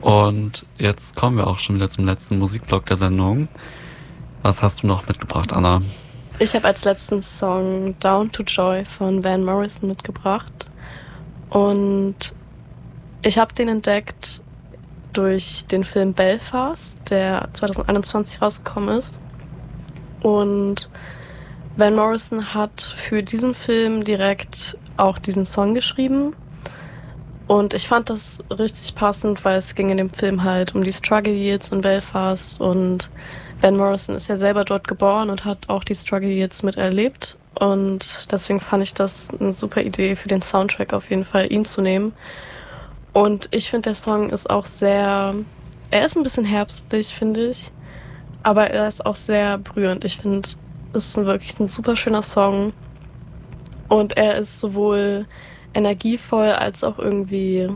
Und jetzt kommen wir auch schon wieder zum letzten Musikblock der Sendung. Was hast du noch mitgebracht, Anna? Ich habe als letzten Song Down to Joy von Van Morrison mitgebracht. Und ich habe den entdeckt durch den Film Belfast, der 2021 rausgekommen ist. Und Van Morrison hat für diesen Film direkt auch diesen Song geschrieben. Und ich fand das richtig passend, weil es ging in dem Film halt um die Struggle Years in Belfast. Und Van Morrison ist ja selber dort geboren und hat auch die Struggle Years miterlebt. Und deswegen fand ich das eine super Idee für den Soundtrack auf jeden Fall, ihn zu nehmen. Und ich finde, der Song ist auch er ist ein bisschen herbstlich, finde ich. Aber er ist auch sehr berührend. Ich finde, es ist wirklich ein super schöner Song. Und er ist sowohl energievoll als auch irgendwie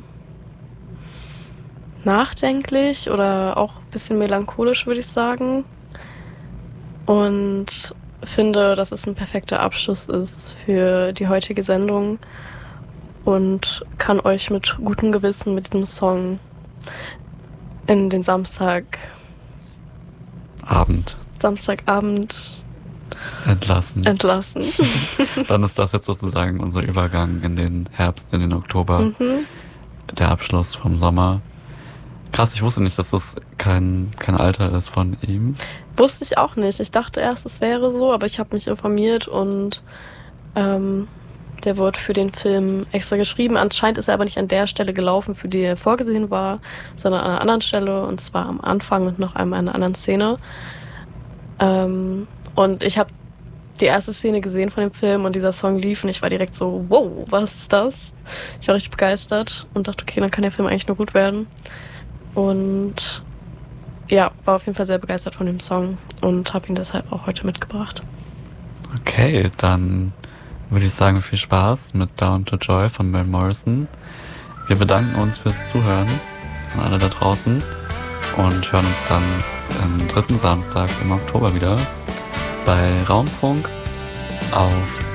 nachdenklich oder auch ein bisschen melancholisch, würde ich sagen. Und finde, dass es ein perfekter Abschluss ist für die heutige Sendung und kann euch mit gutem Gewissen mit diesem Song in den Samstagabend entlassen. Dann ist das jetzt sozusagen unser Übergang in den Herbst, in den Oktober. Der Abschluss vom Sommer. Krass, ich wusste nicht, dass das kein Alter ist von ihm. Wusste ich auch nicht. Ich dachte erst, es wäre so, aber ich habe mich informiert und der wurde für den Film extra geschrieben. Anscheinend ist er aber nicht an der Stelle gelaufen, für die er vorgesehen war, sondern an einer anderen Stelle, und zwar am Anfang und noch einmal in einer anderen Szene. Und ich habe die erste Szene gesehen von dem Film und dieser Song lief und ich war direkt so, wow, was ist das? Ich war richtig begeistert und dachte, okay, dann kann der Film eigentlich nur gut werden. Und ja, war auf jeden Fall sehr begeistert von dem Song und habe ihn deshalb auch heute mitgebracht. Okay, dann würde ich sagen, viel Spaß mit Down to Joy von Van Morrison. Wir bedanken uns fürs Zuhören an alle da draußen und hören uns dann am 3. Samstag im Oktober wieder bei Raumfunk auf